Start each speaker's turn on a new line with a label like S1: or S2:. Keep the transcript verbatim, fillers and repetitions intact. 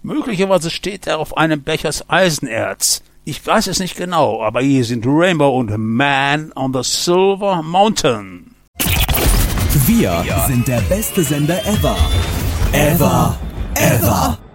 S1: Möglicherweise steht er auf einem Bechers Eisenerz. Ich weiß es nicht genau, aber hier sind Rainbow und Man on the Silver Mountain.
S2: Wir sind der beste Sender ever. Ever. Ever.